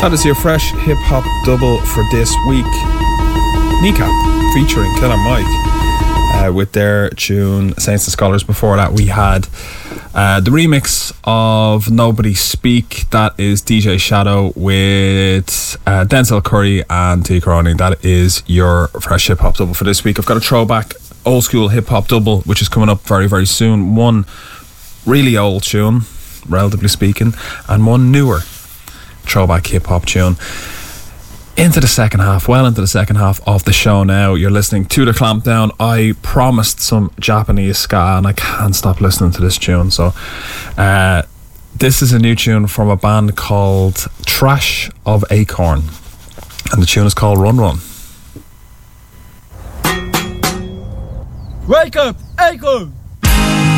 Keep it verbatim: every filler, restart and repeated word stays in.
That is your fresh hip-hop double for this week. Kneecap featuring Killer Mike uh, with their tune Saints and Scholars. Before that we had uh, the remix of Nobody Speak. That is D J Shadow with uh, Denzel Curry and T. Caroni. That is your fresh hip-hop double for this week. I've got a throwback old school hip-hop double which is coming up very very soon. One really old tune, relatively speaking, and one newer throwback hip-hop tune. Into the second half, well into the second half of the show now. You're listening to The Clampdown. I promised some Japanese ska and I can't stop listening to this tune. So uh, this is a new tune from a band called Trash of Acorn, and the tune is called Run Run. Wake up, Acorn!